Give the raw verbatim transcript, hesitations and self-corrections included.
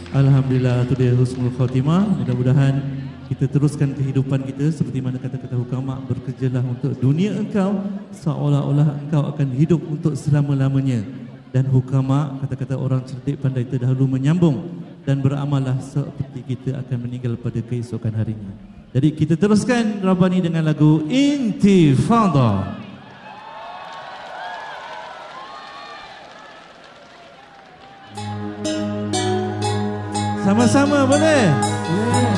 Alhamdulillah, itu dia husnul khatimah. Mudah-mudahan kita teruskan kehidupan kita seperti mana kata-kata hukama, bekerjalah untuk dunia engkau seolah-olah engkau akan hidup untuk selama-lamanya. Dan hukama, kata-kata orang cerdik pandai terdahulu menyambung, dan beramallah seperti kita akan meninggal pada keesokan harinya. Jadi kita teruskan Rabbani dengan lagu Intifada. Sama-sama boleh?